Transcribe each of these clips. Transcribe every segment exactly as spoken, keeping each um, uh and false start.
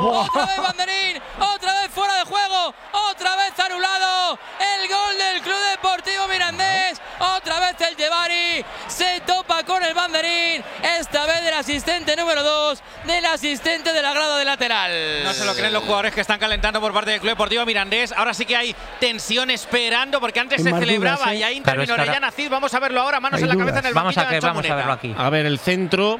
Otra vez banderín, otra vez fuera de juego, otra vez anulado el gol del Club Deportivo Mirandés. Otra vez el Yevari se topa con el banderín, esta vez del asistente número dos, del asistente de la grada de lateral. No se lo creen los jugadores que están calentando por parte del Club Deportivo Mirandés. Ahora sí que hay tensión esperando, porque antes se celebraba dudas, ¿eh? Y ahí intervino claro, Orellana Cid. Vamos a verlo ahora, manos hay en la dudas. Cabeza en el vamos banquillo a, que, vamos a verlo aquí. A ver, el centro.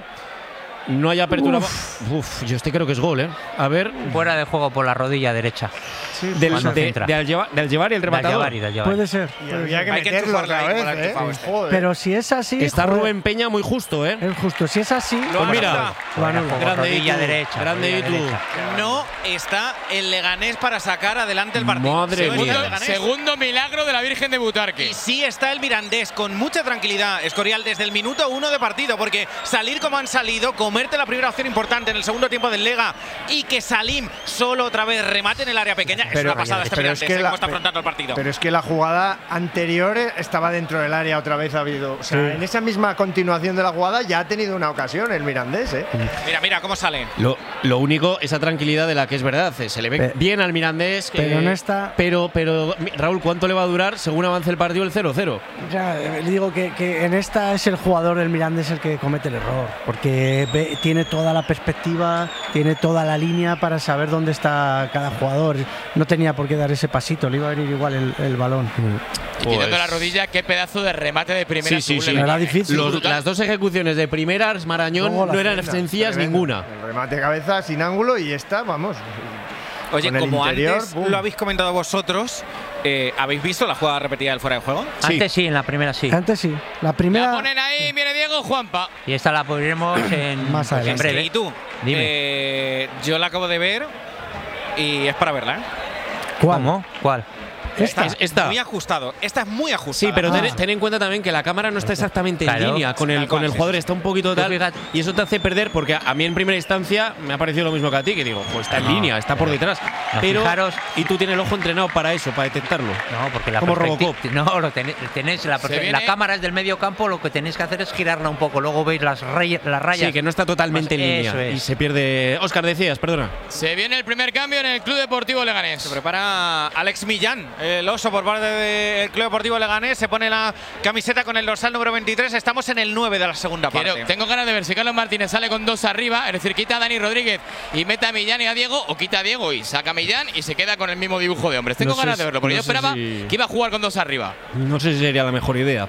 No hay apertura. Uf. Uf, yo este creo que es gol, ¿eh? A ver. Fuera de juego por la rodilla derecha. Sí, del, de, de Algevar, de Algevar y el rematador. Del Algevar, puede ser. Y había que hay meterlo que otra vez, ¿eh? Joder. Pero si es así… Está joder. Rubén Peña muy justo, ¿eh? Es justo. Si es así… Pues mira. Grande y tú. Derecha, grande y tú. No está el Leganés para sacar adelante el partido. Madre mía. Segundo milagro de la Virgen de Butarque. Y sí está el Mirandés con mucha tranquilidad, Escorial, desde el minuto uno de partido, porque salir como han salido, comerte la primera opción importante en el segundo tiempo del Lega y que Salim solo otra vez remate en el área pequeña, pero, es una pasada este Mirandés, es que ¿eh? La, cómo está afrontando el partido. Pero es que la jugada anterior estaba dentro del área, otra vez ha habido… O sea, sí. En esa misma continuación de la jugada ya ha tenido una ocasión el Mirandés, ¿eh? Mira, mira cómo sale. Lo, lo único, esa tranquilidad de la que es verdad, se le ve pero, bien al Mirandés. Pero eh, no está… Pero, pero, Raúl, ¿cuánto le va a durar según avance el partido el cero cero? Ya, le digo que, que en esta es el jugador del Mirandés el que comete el error, porque ve, tiene toda la perspectiva, tiene toda la línea para saber dónde está cada jugador. No tenía por qué dar ese pasito, le iba a venir igual el, el balón. Y quitando pues, la rodilla, qué pedazo de remate de primera. Sí, sí, sí. Era difícil. Los, las dos ejecuciones de primeras, Marañón, no eran segunda, sencillas tremenda. Ninguna. El remate de cabeza sin ángulo y está, vamos. Oye, como interior, antes boom. Lo habéis comentado vosotros, eh, ¿habéis visto la jugada repetida del fuera de juego? Sí. Antes sí, en la primera sí. Antes sí. La primera… La ponen ahí, viene Diego, Juanpa. Y esta la pondremos en… Más adelante. En breve. ¿Y tú? Dime. Eh, yo la acabo de ver y es para verla, ¿eh? ¿Cuál? ¿Cómo? ¿Cuál? Esta, esta. esta. Muy ajustado. Esta es muy ajustada. Sí, pero ah. ten, ten en cuenta también que la cámara no está exactamente claro. en línea con el, con el jugador, está un poquito tal. Y eso te hace perder, porque a mí en primera instancia me ha parecido lo mismo que a ti, que digo, pues está en no, línea, está por detrás. No, pero fijaros, y tú tienes el ojo entrenado para eso, para detectarlo. No, porque la como Robocop. No, lo tenéis, tenéis la, la cámara es del medio campo, lo que tenéis que hacer es girarla un poco, luego veis las, rey, las rayas. Sí, que no está totalmente pues en línea es. Y se pierde. Óscar, decías, perdona. Se viene el primer cambio en el Club Deportivo Leganés. Se prepara Alex Millán, el oso por parte del Club Deportivo Leganés, se pone la camiseta con el dorsal número veintitrés. Estamos en el nueve de la segunda Quiero, parte. Tengo ganas de ver si Carlos Martínez sale con dos arriba, es decir, quita a Dani Rodríguez y mete a Millán y a Diego, o quita a Diego y saca a Millán y se queda con el mismo dibujo de hombres. Tengo no ganas sé, de verlo, porque no yo esperaba si... que iba a jugar con dos arriba. No sé si sería la mejor idea.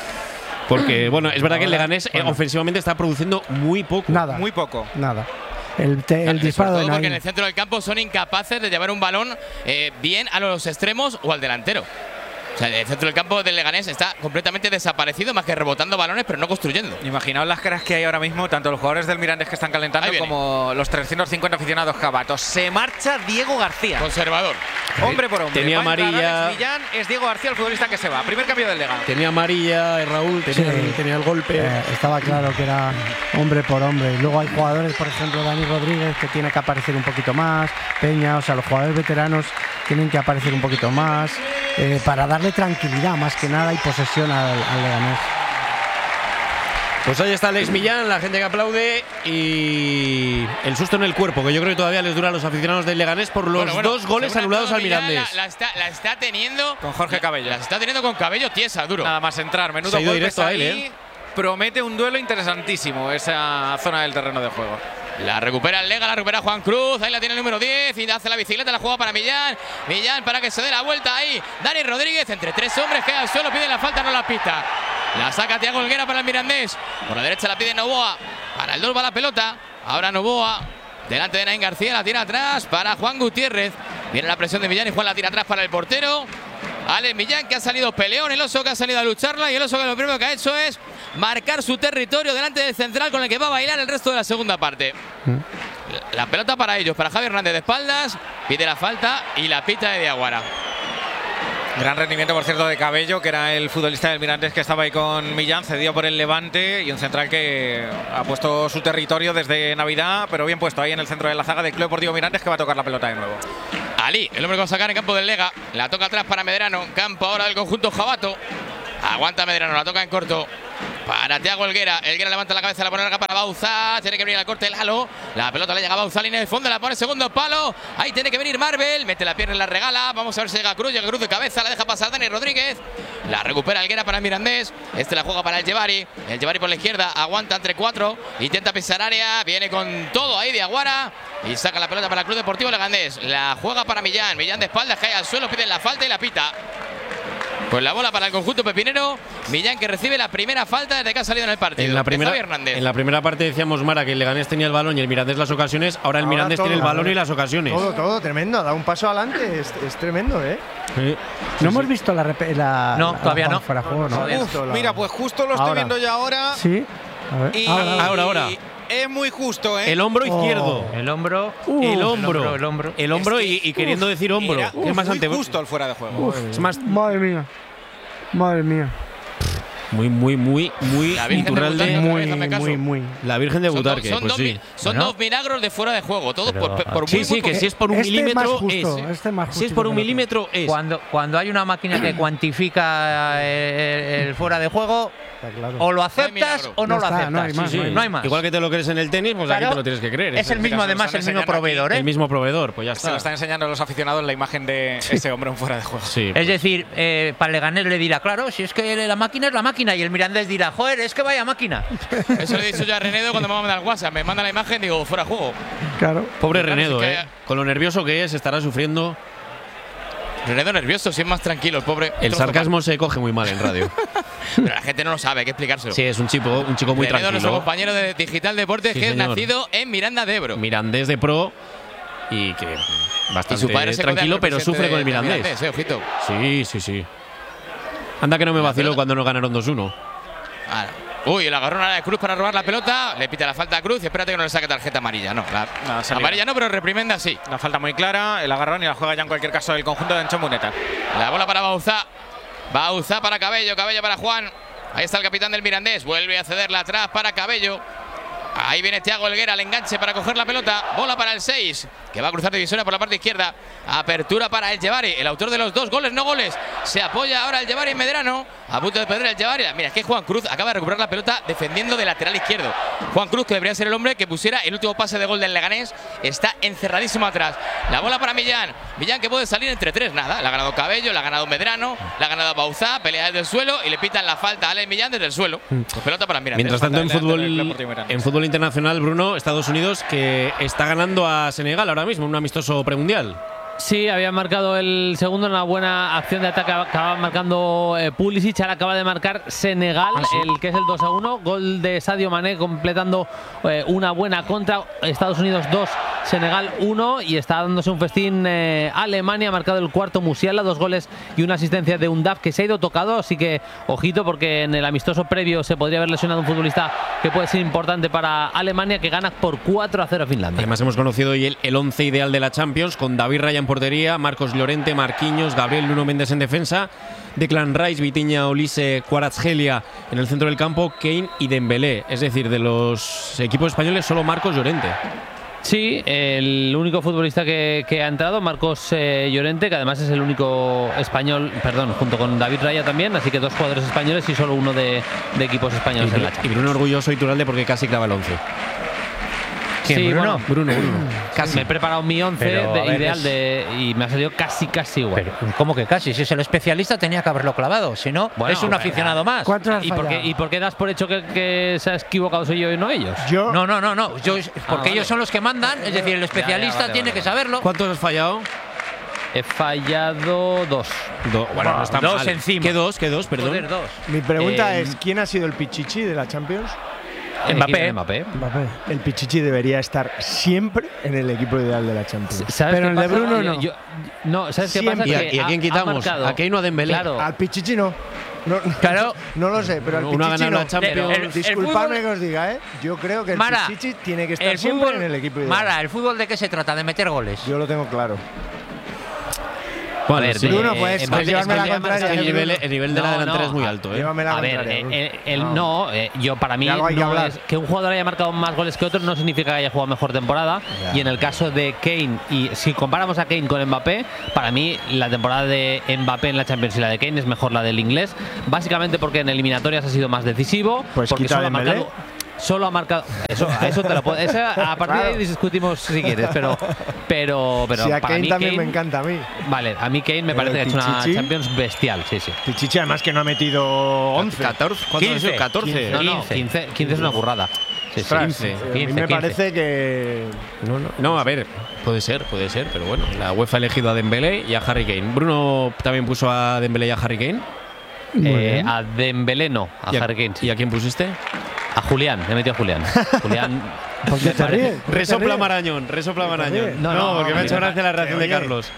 Porque, bueno, es verdad que el Leganés bueno. ofensivamente está produciendo muy poco. Nada. Muy poco. Nada. El, te, el disparo todo de porque en el centro del campo son incapaces de llevar un balón eh, bien a los extremos o al delantero. O sea, el centro del campo del Leganés está completamente desaparecido, más que rebotando balones, pero no construyendo. Imaginaos las caras que hay ahora mismo, tanto los jugadores del Mirandés que están calentando como los trescientos cincuenta aficionados jabatos. Se marcha Diego García. Conservador. Hombre por hombre. Tenía amarilla. Millán, es Diego García el futbolista que se va. Primer cambio del Lega. Tenía amarilla, Raúl, tenía, sí, tenía el golpe. Eh, estaba claro que era hombre por hombre. Y luego hay jugadores, por ejemplo, Dani Rodríguez, que tiene que aparecer un poquito más. Peña, o sea, los jugadores veteranos tienen que aparecer un poquito más. Eh, para darle tranquilidad más que nada y posesión al, al Leganés. Pues ahí está Alex Millán, la gente que aplaude y el susto en el cuerpo, que yo creo que todavía les dura a los aficionados del Leganés por los bueno, bueno, dos goles anulados al Mirandés. La, la, está, la está teniendo con Jorge Cabello. La, la está teniendo con Cabello tiesa, duro. Nada más entrar, menudo golpe directo a él, ¿eh? Promete un duelo interesantísimo esa zona del terreno de juego. La recupera el Lega, la recupera Juan Cruz. Ahí la tiene el número diez y hace la bicicleta, la juega para Millán. Millán para que se dé la vuelta ahí. Dani Rodríguez entre tres hombres, queda al suelo, pide la falta, no la pista. La saca Thiago Helguera para el Mirandés. Por la derecha la pide Novoa. Para el dos va la pelota. Ahora Novoa. Delante de Nain García, la tira atrás para Juan Gutiérrez. Viene la presión de Millán y Juan la tira atrás para el portero. Alex Millán, que ha salido peleón, el oso que ha salido a lucharla y el oso que lo primero que ha hecho es marcar su territorio delante del central con el que va a bailar el resto de la segunda parte. Mm. La pelota para ellos, para Javi Hernández de espaldas, pide la falta y la pita de Diaguara. Gran rendimiento, por cierto, de Cabello, que era el futbolista del Mirandés que estaba ahí con Millán, cedido por el Levante, y un central que ha puesto su territorio desde Navidad, pero bien puesto ahí en el centro de la zaga del Club Deportivo Mirandés, que va a tocar la pelota de nuevo. Ali, el hombre que va a sacar en campo del Lega, la toca atrás para Medrano, campo ahora del conjunto jabato. Aguanta Medrano, la toca en corto para Thiago Helguera. Helguera levanta la cabeza, la pone larga para Bauzá. Tiene que venir al corte Lalo. La pelota le llega a Bauzá, línea de fondo, la pone segundo palo. Ahí tiene que venir Marvel. Mete la pierna y la regala. Vamos a ver si llega Cruz. Llega Cruz de cabeza, la deja pasar Dani Rodríguez. La recupera Helguera para el Mirandés. Este la juega para el Yevari. El Yevari por la izquierda, aguanta entre cuatro. Intenta pisar área. Viene con todo ahí de Aguara. Y saca la pelota para el Club Deportivo Leganés. La juega para Millán. Millán de espaldas, cae al suelo, pide la falta y la pita. Pues la bola para el conjunto pepinero. Millán que recibe la primera falta desde que ha salido en el partido. En la primera, en la primera parte decíamos, Mara, que el Leganés tenía el balón y el Mirandés las ocasiones. Ahora el Ahora Mirandés todo, tiene el balón ahora. y las ocasiones. Todo, todo, tremendo. Ha dado un paso adelante. Es, es tremendo, ¿eh? Sí. No Sí, hemos sí. visto la, repe- la No, la- todavía la- no. fuera de juego, ¿no? Todavía Uf, no. mira, pues justo lo estoy Ahora. viendo ya ahora. Sí. A ver. Y Ahora. Ahora, ahora. es muy justo, ¿eh? El hombro Oh. izquierdo. El hombro. Uh, el el hombro. hombro, el hombro. El hombro Es que, y, y queriendo decir hombro. Era que es más muy ante. justo el fuera de juego. Es más. Madre mía. Madre mía. Muy, muy, muy, muy La Virgen de Iturralde. Butarque. Muy, Hazme caso. muy, muy. La Virgen de Son, dos, Butarque, son, pues dos, sí. mi- son Bueno. dos milagros de fuera de juego. Todo Pero, por, por sí, muy, Sí, muy sí, que poco. si es por un Este milímetro más justo, es. este más Si es justo por que un el otro. milímetro es. Cuando, cuando hay una máquina que cuantifica el, el fuera de juego, Está claro. o lo No hay aceptas milagro. o no Ya lo está, aceptas. no hay más, Sí, sí, no hay más. Igual que te lo crees en el tenis, pues aquí Claro. te lo tienes que creer. Es el mismo, Mira, además, se lo el están mismo enseñando proveedor, ¿eh? El mismo proveedor, pues ya Se lo está. están enseñando los aficionados la imagen de ese hombre en fuera de juego. Sí. Es decir, eh, para Leganés le dirá, claro, si es que la máquina es la máquina, y el Mirandés dirá, joder, es que vaya máquina. Eso le he dicho yo a Renedo cuando me manda el WhatsApp. Me manda la imagen, digo, fuera de juego. Claro. Pobre Claro, Renedo, si es ¿eh? que- Con lo nervioso que es, estará sufriendo. Renedo nervioso, si es más tranquilo, el pobre. El sarcasmo se coge muy mal en radio. Pero la gente no lo sabe, hay que explicárselo. Sí, es un chico, un chico muy Renedo, nuestro tranquilo. compañero de Digital Deportes, Sí, que señor. es nacido en Miranda de Ebro. Mirandés de pro y que Y bastante su padre se tranquilo, pero sufre con el Mirandés. eh, ojito. Sí, sí, sí. Anda que no me vaciló pelota. cuando nos ganaron dos uno. Ahora. Uy, el agarrón a la de Cruz para robar la pelota. Le pita la falta a Cruz y espérate que no le saque tarjeta amarilla. No, la, No, ha salido. amarilla no, pero reprimenda sí. Una falta muy clara, el agarrón y la juega ya en cualquier caso el conjunto de Ancho Muneta. La bola para Bauzá. Bauzá para Cabello, Cabello para Juan. Ahí está el capitán del Mirandés. Vuelve a cederla atrás para Cabello. Ahí viene Thiago Helguera al enganche para coger la pelota. Bola para el seis, que va a cruzar divisora por la parte izquierda. Apertura para el Yevari, el autor de los dos goles, no goles. Se apoya ahora el Yevari en Medrano. A punto de perder el Yevari. Mira, es que Juan Cruz acaba de recuperar la pelota defendiendo de lateral izquierdo. Juan Cruz, que debería ser el hombre que pusiera el último pase de gol del Leganés, está encerradísimo atrás. La bola para Millán. Millán que puede salir entre tres. Nada, la ha ganado Cabello, la ha ganado Medrano, la ha ganado Bauzá. Pelea desde el suelo y le pitan la falta a Alex Millán desde el suelo. Pues pelota para Mirandés. Mientras tanto, en Falta delante del fútbol, Deportivo Mirandés. en fútbol internacional, Bruno, Estados Unidos, que está ganando a Senegal ahora mismo en un amistoso premundial. Sí, había marcado el segundo en una buena acción de ataque. Acaba marcando eh, Pulisic. Ahora acaba de marcar Senegal, el que es el dos a uno. Gol de Sadio Mané completando eh, una buena contra. Estados Unidos dos, Senegal uno. Y está dándose un festín eh, Alemania. Ha marcado el cuarto Musiala, dos goles y una asistencia de Undaf que se ha ido tocado. Así que ojito, porque en el amistoso previo se podría haber lesionado un futbolista que puede ser importante para Alemania, que gana por cuatro a cero a Finlandia. Además, hemos conocido hoy el, el once ideal de la Champions, con David Raya en portería, Marcos Llorente, Marquinhos, Gabriel Nuno Méndez en defensa, Declan Rice, Vitinha, Olise, Kvaratskhelia en el centro del campo, Kane y Dembélé. Es decir, de los equipos españoles solo Marcos Llorente. Sí, el único futbolista que, que ha entrado, Marcos eh, Llorente, que además es el único español, perdón, junto con David Raya también, así que dos jugadores españoles y solo uno de, de equipos españoles en la Y Bruno orgulloso y Turalde porque casi clava el once. ¿Quién, Sí, Bruno? bueno, Bruno, Bruno. casi. Me he preparado mi once Pero, de- a ver, ideal es- de, y me ha salido casi, casi igual. Pero, ¿cómo que casi? Si es el especialista, tenía que haberlo clavado. Si no, Bueno, es un pero- aficionado más. ¿Cuántos has ¿Y por, qué, fallado? ¿Y por qué das por hecho que, que se ha equivocado soy yo y no ellos? Yo, No, no, no, no. Yo, porque vale. ellos son los que mandan. Es decir, el especialista vale, tiene vale, que saberlo. ¿Cuántos has fallado? He fallado dos. Do- bueno, no está dos mal. encima. ¿Qué dos? ¿Qué dos? Perdón. Joder, dos. mi pregunta Eh, es: ¿quién ha sido el Pichichi de la Champions? Mbappé. Kylian Mbappé. Mbappé. El Pichichi debería estar siempre en el equipo ideal de la Champions. ¿Sabes Pero qué el de pasa? Bruno Yo- no. yo- no, ¿sabes qué Siempre. pasa? ¿Y a, Que y a ha- quién ha quitamos? marcado- ¿A Kane o a Dembélé? Claro. Al Pichichi no. No, Claro. no lo sé, pero al Uno ha Pichichi ganado no. la Champions. El- el Disculpadme fútbol- que os diga, ¿eh? Yo creo que el Mara, Pichichi tiene que estar el siempre fútbol- en el equipo ideal. Mara, ¿el fútbol de qué se trata? De meter goles. Yo lo tengo claro. Bueno, A ver, sí. de- Bruno, pues, eh, pues Mbappé- llévame la es que contraria. el, eh, nivel, Bruno. el nivel de la No, delantera no, es muy alto, ¿eh? Llévame la A ver, contraria, eh, Bruno. el, el- No. no, eh, yo para mí De algo hay que no hablar. es- que un jugador haya marcado más goles que otro no significa que haya jugado mejor temporada. Ya. Y en el caso de Kane, y si comparamos a Kane con Mbappé, para mí la temporada de Mbappé en la Champions y la de Kane es mejor la del inglés, básicamente porque en eliminatorias ha sido más decisivo, Pues porque quita solo a ha Dembélé. marcado Solo ha marcado. Eso, a eso te lo puedo. esa- a partir de Claro. ahí discutimos si quieres, pero. Pero, pero Si a para Kane mí también Kane- me encanta a mí. Vale, a mí Kane me Pero parece que ha el hecho una Pichichi- Champions bestial, sí, sí. Pichichi además que no ha metido once. catorce, ¿cuánto ha sido? quince, catorce. No, no, quince. quince, quince es una burrada. Sí, sí. Ostras, quince, eh, a mí quince, me quince. parece que No, no, no, a ver, puede ser, puede ser, pero bueno, la UEFA ha elegido a Dembélé y a Harry Kane. Bruno también puso a Dembélé y a Harry Kane. Muy Eh, bien. a Dembélé no, a ¿Y Harry Kane sí. ¿Y a quién pusiste? A Julián, le he metido a Julián. Julián. ¿Por qué me te parece- ríes? ¿Por qué te Resopla ríes? Marañón, resopla ríes? Marañón. No, No, no, porque me ha hecho oye, gracia la reacción de oye. Carlos.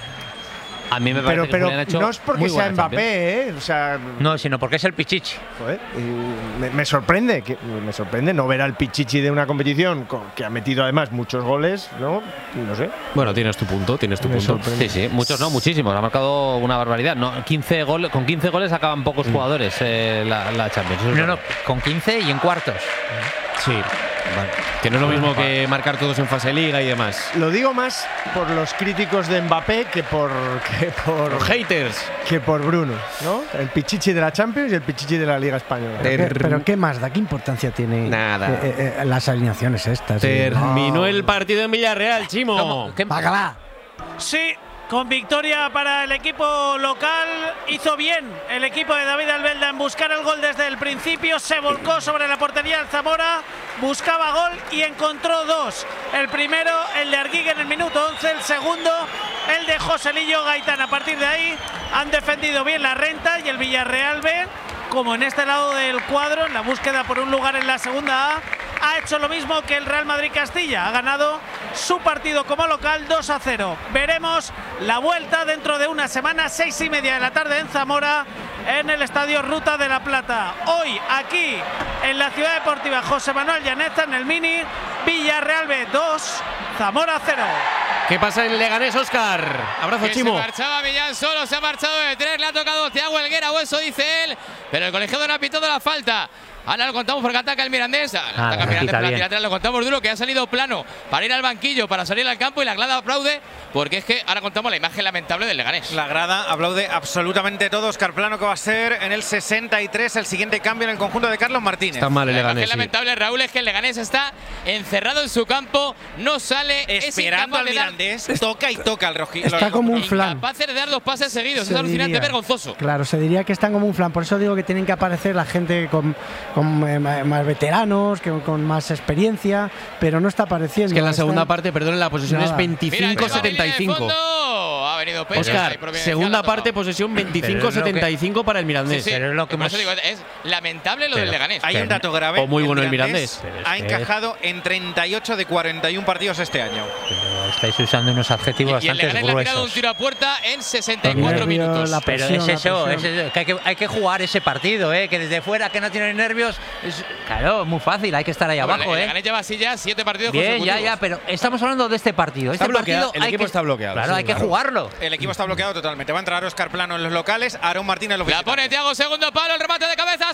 A mí me parece pero, que pero Julián ha hecho no es porque muy sea buena Champions. Mbappé, ¿eh? O sea, No, sino porque es el Pichichi. joder, y me, me sorprende, que, me sorprende no ver al Pichichi de una competición con- que ha metido además muchos goles, ¿no? No sé. Bueno, tienes tu punto, tienes tu Me punto. sorprende. Sí, sí, muchos no, muchísimos. Ha marcado una barbaridad. No, quince goles, con quince goles acaban pocos jugadores eh, la, la Champions. Eso es No, no, verdad. con quince y en cuartos. Sí, vale. Que no es lo mismo que marcar todos en fase liga y demás. Lo digo más por los críticos de Mbappé que por que por Los haters. que por Bruno, ¿no? El Pichichi de la Champions y el Pichichi de la Liga Española. ¿Qué- ¿Pero qué más da? ¿Qué importancia tiene Nada. eh, eh, eh, las alineaciones estas? eh? Terminó el partido en Villarreal, Chimo. ¿Cómo? ¿Qué- Págala. Sí, con victoria para el equipo local. Hizo bien el equipo de David Albelda en buscar el gol desde el principio. Se volcó sobre la portería del Zamora, buscaba gol y encontró dos. El primero, el de Arguigue en el minuto once. El segundo, el de Joselillo Gaitán. A partir de ahí han defendido bien la renta y el Villarreal B, como en este lado del cuadro, en la búsqueda por un lugar en la segunda A, ha hecho lo mismo que el Real Madrid Castilla. Ha ganado su partido como local dos a cero. Veremos la vuelta dentro de una semana, seis y media de la tarde en Zamora, en el Estadio Ruta de la Plata. Hoy aquí en la Ciudad Deportiva José Manuel Llaneza, en el Mini, Villarreal B dos, Zamora cero. ¿Qué pasa en Leganés, Óscar? Abrazo, Que se Chimo. marchaba Millán solo, se ha marchado de tres, le ha tocado Thiago Helguera, o eso dice él, pero el colegiado no ha pitado la falta. Ahora lo contamos porque ataca el Mirandés. Ah, Ataca el Mirandés quita por la bien. lateral, lo contamos duro, que ha salido plano para ir al banquillo, para salir al campo, y la grada aplaude, porque es que ahora contamos la imagen lamentable del Leganés. La grada aplaude absolutamente todo. Oscar Plano, que va a ser en el sesenta y tres el siguiente cambio en el conjunto de Carlos Martínez. Está mal el La imagen Leganés. sí. lamentable, Raúl, es que el Leganés está encerrado en su campo, no sale, Esperando es al incapaz de dar- Mirandés, toca y toca al roji. Está los- como un flan. incapaces de dar dos pases seguidos, Se es alucinante, diría. vergonzoso. Claro, se diría que están como un flan. Por eso digo que tienen que aparecer la gente con, con, eh, ma- más veteranos, que, con más experiencia, pero no está apareciendo. Es que en la Están- segunda parte, perdón, la posesión Nada. es Mira, veinticinco el setenta y de cinco. fondo. Ha venido Pérez, ahí Óscar, providencial, segunda ha tocado. parte, posesión veinticinco Pero es lo que- setenta y cinco para el Mirandés. Sí, sí, Pero es lo que por eso hemos- digo, es lamentable lo Pero- del Leganés. Hay un dato grave. O muy bueno el Mirandés. Pero es Ha que- encajado en treinta y ocho de cuarenta y uno partidos este año. Pero estáis usando unos adjetivos Y el bastante Leganés le ha tirado un gruesos. tiro a puerta en sesenta y Los cuatro nervios, minutos. la Pero presión, es la eso, es presión. eso, que hay que, hay que jugar ese partido, ¿eh? Que desde fuera, que no tienen nervios, es, claro, muy fácil, hay que estar ahí Bueno, abajo, el ¿eh? Leganés lleva así ya siete partidos Bien, ya, consecutivos. ya, pero estamos hablando de este partido. Está Este bloqueado, partido el hay equipo que- está bloqueado, Claro, sí, hay que claro. jugarlo. El equipo está bloqueado totalmente. Va a entrar Oscar Plano en los locales, Aarón Martínez en los La visitantes. pone Thiago, segundo palo, el remate de cabeza,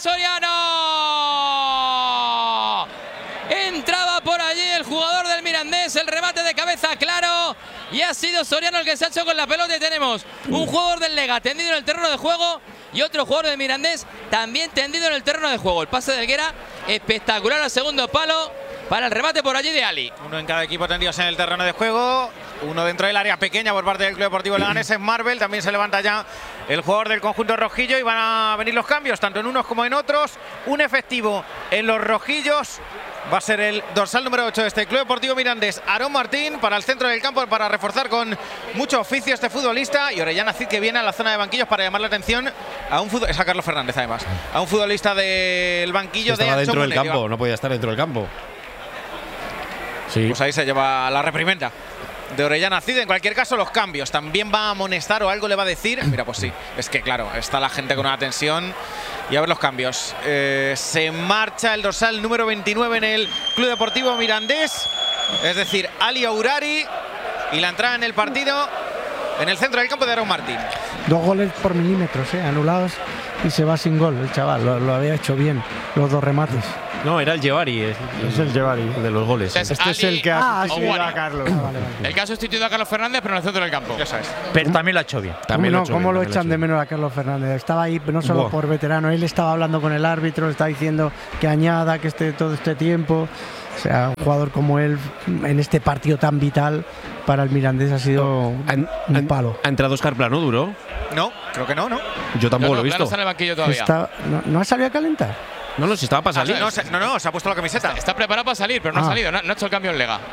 Soriano. Entraba por allí el jugador del Mirandés, el remate de cabeza claro, y ha sido Soriano el que se ha hecho con la pelota, y tenemos un jugador del Lega tendido en el terreno de juego y otro jugador del Mirandés también tendido en el terreno de juego. El pase de Helguera espectacular al segundo palo para el remate por allí de Ali. Uno en cada equipo tendidos en el terreno de juego. Uno dentro del área pequeña por parte del Club Deportivo Leganés es Marvel. También se levanta ya el jugador del conjunto rojillo y van a venir los cambios, tanto en unos como en otros. Un efectivo en los rojillos. Va a ser el dorsal número ocho de este Club Deportivo Mirandés, Aarón Martín, para el centro del campo, para reforzar con mucho oficio este futbolista. Y Orellana Cid, que viene a la zona de banquillos para llamar la atención a un futbolista, es a Carlos Fernández además, a un futbolista del banquillo de Estaba Ancho dentro del Munetti. campo, no podía estar dentro del campo. Sí. Pues ahí se lleva la reprimenda de Orellana Cid. En cualquier caso, los cambios. También va a amonestar o algo le va a decir. Mira, pues sí. Es que, claro, está la gente con una tensión. Y a ver los cambios. Eh, se marcha el dorsal número veintinueve en el Club Deportivo Mirandés. Es decir, Ali Aurari. Y la entrada en el partido en el centro del campo de Aarón Martín. Dos goles por milímetros, ¿eh? Anulados y se va sin gol el chaval. Lo, lo había hecho bien, los dos remates. No, era el Llevari, es, Es el Llevari. el de los goles. Es Este Ali es el que ha Ah, sustituido sí. a Carlos. Ah, vale, vale. El que ha sustituido a Carlos Fernández, pero en el centro del campo. Ya sabes. Pero también lo ha hecho bien. También ¿Cómo, lo ha no, hecho cómo bien, lo también echan ha de hecho menos a Carlos Fernández? Estaba ahí no solo Buah. por veterano, él estaba hablando con el árbitro, está diciendo que añada, que esté todo este tiempo. O sea, un jugador como él en este partido tan vital para el Mirandés ha sido Han- un han- palo. Ha entrado Óscar Plano, duro. No, creo que no, ¿no? Yo tampoco No, no, lo he Plano visto. está en el banquillo todavía. Está- no, ¿no ha salido a calentar? No, no, si estaba para salir. No, se- no, no, se ha puesto la camiseta. Está preparado para salir, pero no Ah. ha salido. No, no ha hecho el cambio en Lega.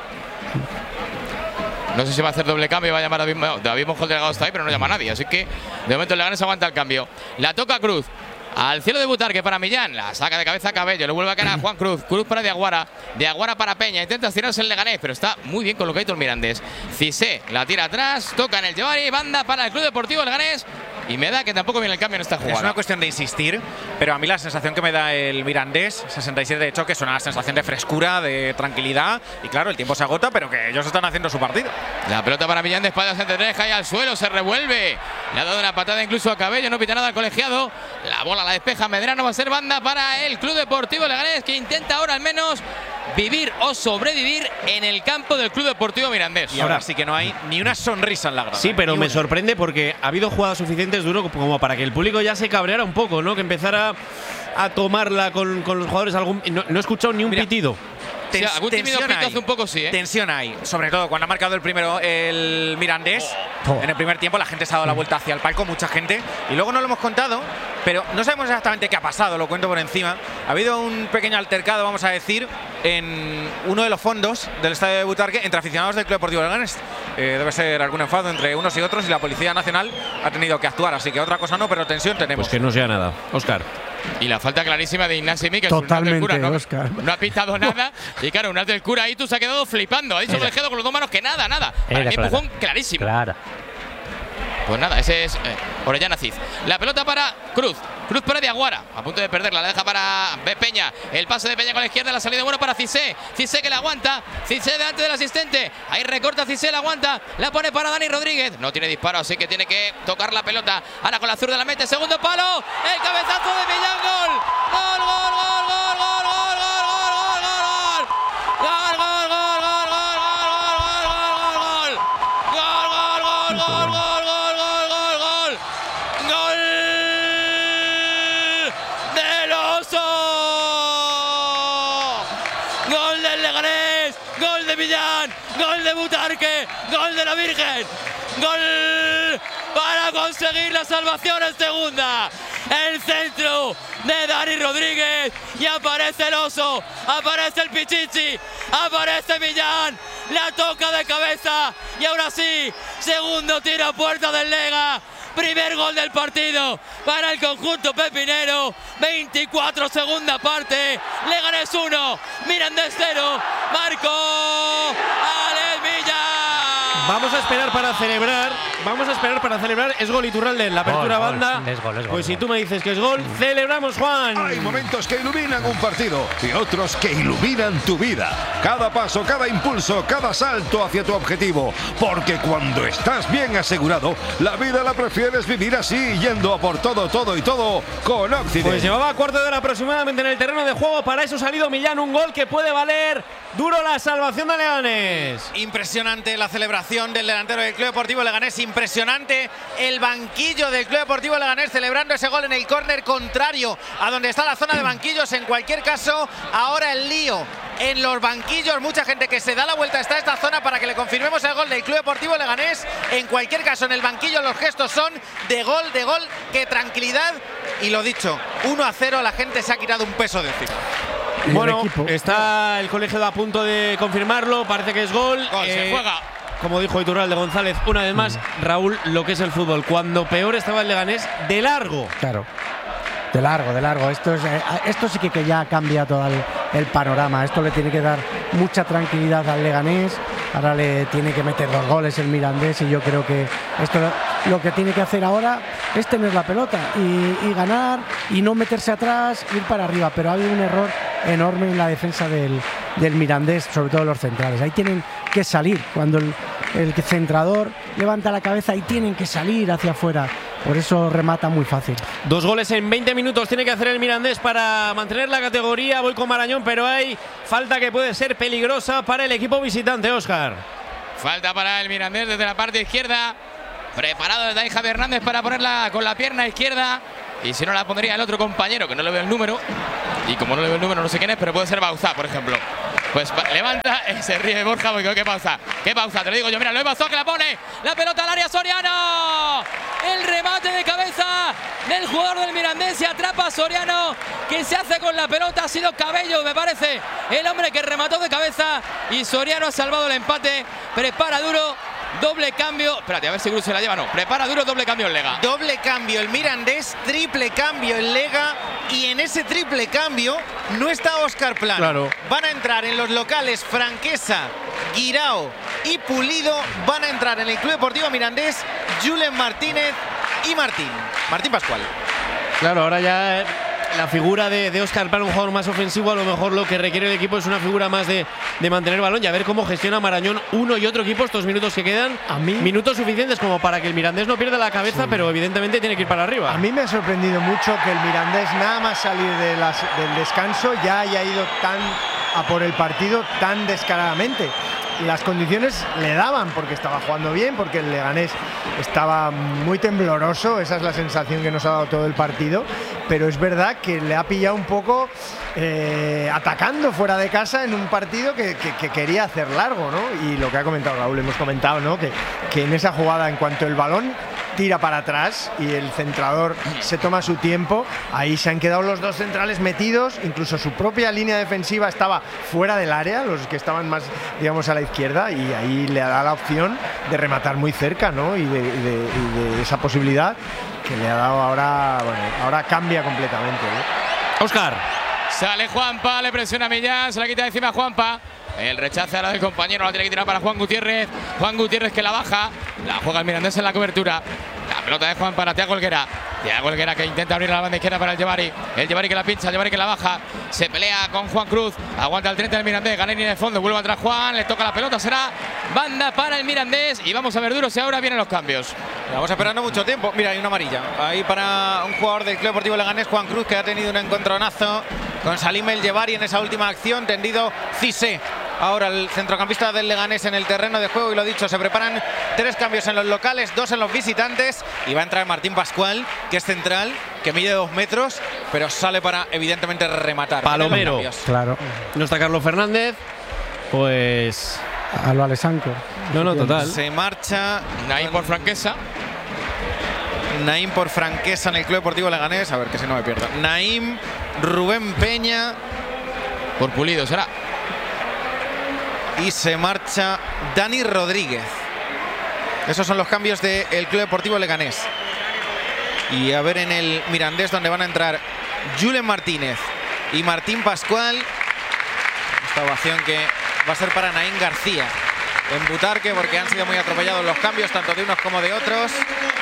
No sé si va a hacer doble cambio y va a llamar a David, no, David Monjol Delgado está ahí, pero no llama a nadie. Así que de momento el Leganés aguanta el cambio. La toca Cruz. Al cielo de Butarque para Millán. La saca de cabeza a Cabello. Le vuelve a caer a Juan Cruz. Cruz para Diaguara. Diaguara para Peña. Intenta estirarse el Leganés, pero está muy bien colocado el Mirandés. Cisé la tira atrás. Toca en el Llevari. Banda para el Club Deportivo Leganés. Y me da que tampoco viene el cambio en esta Es jugada. una cuestión de insistir, pero a mí la sensación que me da el Mirandés, sesenta y siete de choque, es una sensación de frescura, de tranquilidad. Y claro, el tiempo se agota, pero que ellos están haciendo su partido. La pelota para Millán de espaldas entre tres, cae al suelo, se revuelve. Le ha dado una patada incluso a Cabello, no pita nada al colegiado. La bola la despeja Medrano, va a ser banda para el Club Deportivo Leganés, que intenta ahora al menos vivir o sobrevivir en el campo del Club Deportivo Mirandés. Y ahora sí que no hay ni una sonrisa en la grada. Sí, pero Ni me una. sorprende porque ha habido jugadas suficientes duro como para que el público ya se cabreara un poco, ¿no? Que empezara a tomarla con, con los jugadores. Algún, no, no he escuchado ni un Mira, pitido. Sí, algún tímido tensión pito hay. hace un poco sí, ¿eh? Tensión hay, sobre todo cuando ha marcado el primero el Mirandés. Oh. En el primer tiempo la gente se ha dado la vuelta hacia el palco, mucha gente. Y luego no lo hemos contado, pero no sabemos exactamente qué ha pasado, lo cuento por encima. Ha habido un pequeño altercado, vamos a decir, en uno de los fondos del estadio de Butarque entre aficionados del Club Deportivo Leganés. Eh, debe ser algún enfado entre unos y otros y la Policía Nacional ha tenido que actuar. Así que otra cosa no, pero tensión tenemos. Pues que no sea nada. Óscar. Y la falta clarísima de Ignacio Miquel. Totalmente, Cura, ¿no? Óscar. No ha pitado nada. Y claro, un del Cura ahí tú se ha quedado flipando. Ha dicho el Era. colegiado con los dos manos que nada, nada. Para Era mí clara. empujón clarísimo. Clara. Pues nada, ese es eh, Orellana Cid. La pelota para Cruz. Cruz para Diaguara. A punto de perderla. La deja para B. Peña. El pase de Peña con la izquierda. La salida bueno para Cisé. Cisé que la aguanta. Cisé delante del asistente. Ahí recorta Cisé, la aguanta. La pone para Dani Rodríguez. No tiene disparo, así que tiene que tocar la pelota. Ahora con la zurda la mete. Segundo palo. El cabezazo de Millán. Gol. Gol, gol, gol, gol, gol, gol, gol, gol, gol, gol. Gol, gol, gol, gol, gol, gol, gol, gol, gol, gol. Gol, gol, gol, gol, gol, gol, gol, gol, gol. Gol del Oso. Gol del Leganés. Gol de Millán. Gol de Butarque. Gol de la Virgen. Gol para conseguir la salvación en segunda. El centro de Dani Rodríguez. Y aparece el Oso. Aparece el Pichichi. Aparece Millán. La toca de cabeza. Y ahora sí. Segundo tiro a puerta del Lega. Primer gol del partido para el conjunto pepinero. veinticuatro, segunda parte. Leganés uno. Mirandés cero. Marco Alex Millán. Vamos a esperar para celebrar. Vamos a esperar para celebrar. Es gol Iturralde en la apertura Gol, gol, banda. es gol, es gol, pues si gol. tú me dices que es gol, celebramos, Juan. Hay momentos que iluminan un partido y otros que iluminan tu vida. Cada paso, cada impulso, cada salto hacia tu objetivo. Porque cuando estás bien asegurado, la vida la prefieres vivir así, yendo a por todo, todo y todo con Occident. Pues llevaba cuarto de hora aproximadamente en el terreno de juego. Para eso ha salido Millán, un gol que puede valer duro la salvación de Leganés. Impresionante la celebración del delantero del Club Deportivo Leganés. Impresionante el banquillo del Club Deportivo Leganés celebrando ese gol en el córner contrario a donde está la zona de banquillos. En cualquier caso, ahora el lío en los banquillos. Mucha gente que se da la vuelta está esta zona para que le confirmemos el gol del Club Deportivo Leganés. En cualquier caso, en el banquillo los gestos son de gol, de gol. ¡Qué tranquilidad! Y lo dicho, uno a cero, la gente se ha quitado un peso de encima. Y el Bueno, equipo. está el colegio a punto de confirmarlo. Parece que es gol. Gol, se Eh, juega. Como dijo Iturralde González, una vez más, Raúl, lo que es el fútbol. Cuando peor estaba el Leganés, de largo. Claro. De largo, de largo. Esto, es, eh, esto sí que, que ya cambia todo el, el panorama. Esto le tiene que dar mucha tranquilidad al Leganés. Ahora le tiene que meter dos goles el Mirandés y yo creo que esto lo que tiene que hacer ahora es tener la pelota y, y ganar y no meterse atrás, ir para arriba. Pero ha habido un error enorme en la defensa del, del Mirandés, sobre todo los centrales. Ahí tienen que salir. Cuando el, el centrador levanta la cabeza, ahí tienen que salir hacia afuera. Por eso remata muy fácil. Dos goles en veinte minutos tiene que hacer el Mirandés para mantener la categoría. Voy con Marañón, pero hay falta que puede ser peligrosa para el equipo visitante, Óscar. Falta para el Mirandés desde la parte izquierda. Preparado desde ahí Javi Hernández para ponerla con la pierna izquierda. Y si no, la pondría el otro compañero, que no le veo el número. Y como no le veo el número, no sé quién es, pero puede ser Bauzá, por ejemplo. Pues levanta, y se ríe Borja porque qué pausa, qué pausa, te lo digo yo, mira, lo he pasado que la pone, la pelota al área, Soriano, el remate de cabeza del jugador del Mirandés, se atrapa a Soriano, que se hace con la pelota, ha sido Cabello, me parece, el hombre que remató de cabeza, y Soriano ha salvado el empate, prepara duro, doble cambio, espérate, a ver si Cruz se la lleva, no, prepara duro, doble cambio en Lega. Doble cambio el Mirandés, triple cambio en Lega, y en ese triple cambio no está Óscar Plano. Claro. Van a entrar en los locales Franquesa, Guirao y Pulido, van a entrar en el Club Deportivo Mirandés Julen Martínez y Martín, Martín Pascual. Claro, ahora ya eh, la figura de, de Óscar Plano, un jugador más ofensivo, a lo mejor lo que requiere el equipo es una figura más de, de mantener balón y a ver cómo gestiona Marañón uno y otro equipo estos minutos que quedan. A mí, minutos suficientes como para que el Mirandés no pierda la cabeza, sí, pero evidentemente tiene que ir para arriba. A mí me ha sorprendido mucho que el Mirandés, nada más salir de las, del descanso, ya haya ido tan a por el partido tan descaradamente. Las condiciones le daban porque estaba jugando bien, porque el Leganés estaba muy tembloroso, esa es la sensación que nos ha dado todo el partido, pero es verdad que le ha pillado un poco eh, atacando fuera de casa en un partido que, que, que quería hacer largo, ¿no? Y lo que ha comentado Raúl, hemos comentado, ¿no? que, que en esa jugada, en cuanto el balón tira para atrás y el centrador se toma su tiempo, ahí se han quedado los dos centrales metidos, incluso su propia línea defensiva estaba fuera del área, los que estaban más, digamos, a la izquierda, y ahí le da la opción de rematar muy cerca, ¿no? Y de, y de, y de esa posibilidad que le ha dado ahora, bueno, ahora cambia completamente, ¿eh? Óscar. Sale Juanpa, le presiona a Millán, se la quita de encima a Juanpa. El rechace ahora del compañero, la tiene que tirar para Juan Gutiérrez. Juan Gutiérrez que la baja, la juega el Mirandés en la cobertura. La pelota de Juan para Thiago Helguera. Thiago Helguera que intenta abrir la banda izquierda para el Yevari. El Yevari que la pincha, el Yevari que la baja. Se pelea con Juan Cruz. Aguanta el treinta del Mirandés. Gana en línea de fondo. Vuelve atrás Juan. Le toca la pelota. Será banda para el Mirandés. Y vamos a ver duro si ahora vienen los cambios. Vamos esperando mucho tiempo. Mira, hay una amarilla. Ahí para un jugador del Club Deportivo Leganés, Juan Cruz, que ha tenido un encontronazo con Salim El Yevari en esa última acción. Tendido Cissé. Ahora el centrocampista del Leganés en el terreno de juego, y lo dicho, se preparan tres cambios en los locales, dos en los visitantes, y va a entrar Martín Pascual, que es central, que mide dos metros, pero sale para evidentemente rematar. Palomero. Claro. No está Carlos Fernández, pues a lo Alessanco. No, no, total. Se marcha Naim por Franquesa. Naim por Franquesa en el Club Deportivo Leganés, a ver que si no me pierdo. Naim, Rubén Peña por Pulido será. Y se marcha Dani Rodríguez. Esos son los cambios del Club Deportivo Leganés. Y a ver en el Mirandés, donde van a entrar Julen Martínez y Martín Pascual. Esta ovación que va a ser para Naim García en Butarque, porque han sido muy atropellados los cambios, tanto de unos como de otros.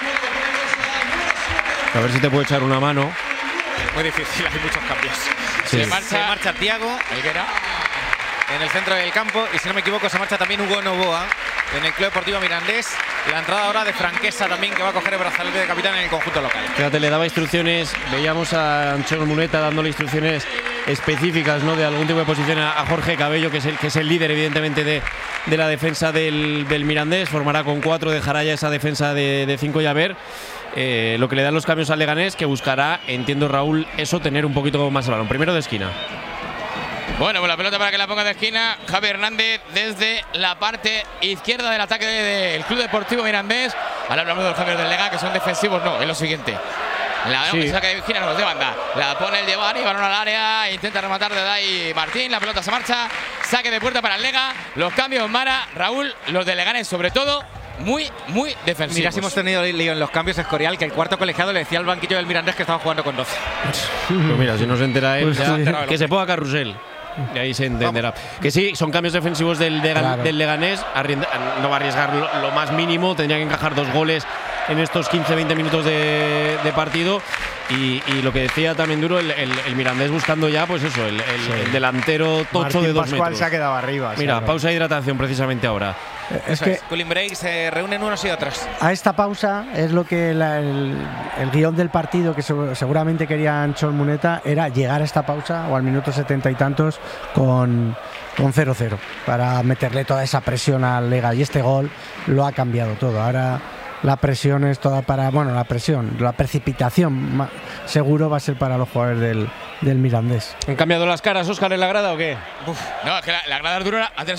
A ver si te puedo echar una mano. Muy difícil, hay muchos cambios. Sí. Se marcha, se marcha Thiago Helguera en el centro del campo, y si no me equivoco se marcha también Hugo Novoa en el Club Deportivo Mirandés. La entrada ahora de Franquesa también, que va a coger el brazalete de capitán en el conjunto local. Fíjate, le daba instrucciones, veíamos a Anchor Muneta dándole instrucciones específicas, ¿no?, de algún tipo de posición a, a Jorge Cabello, que es el que es el líder evidentemente de, de la defensa del, del Mirandés. Formará con cuatro, dejará ya esa defensa de, de cinco, y a ver eh, lo que le dan los cambios al Leganés, que buscará, entiendo Raúl, eso, tener un poquito más el balón. Primero de esquina. Bueno, pues la pelota para que la ponga de esquina Javi Hernández desde la parte izquierda del ataque del de, Club Deportivo Mirandés. Ahora hablamos de los cambios del Lega, que son defensivos, no, es lo siguiente. La sí. saca de esquina, no, de banda. La pone el Yevari, balón al área, intenta rematar de ahí Martín, la pelota se marcha, saque de puerta para el Lega. Los cambios, Mara, Raúl, los de Leganés sobre todo, muy, muy defensivos. Mira, si hemos tenido lío en los cambios, Escorial, que el cuarto colegiado le decía al banquillo del Mirandés que estaba jugando con doce. Pues mira, si no se entera él, Pues ya, sí. que se ponga Carrusel. Y ahí se entenderá. Vamos. Que sí, son cambios defensivos del, de, claro. del Leganés. Arrienda, no va a arriesgar lo, lo más mínimo. Tendría que encajar dos goles en estos quince veinte minutos de, de partido. Y, y lo que decía también Duro, el, el, el Mirandés buscando ya, pues eso, el, el, sí. el delantero tocho Martín de dos Pascual metros. se ha quedado arriba. Mira, pausa de hidratación precisamente ahora. Es Eso que es. Cooling break, se reúnen unos y otros. a esta pausa es lo que la- el, el guión del partido que se- seguramente querían Chol Muneta era llegar a esta pausa o al minuto setenta y tantos con con cero cero para meterle toda esa presión al Lega, y este gol lo ha cambiado todo. Ahora la presión es toda para, bueno, la presión, la precipitación ma- seguro va a ser para los jugadores del, del Mirandés. ¿Han cambiado las caras, Óscar, en la grada o qué? No, es que la, la grada dura antes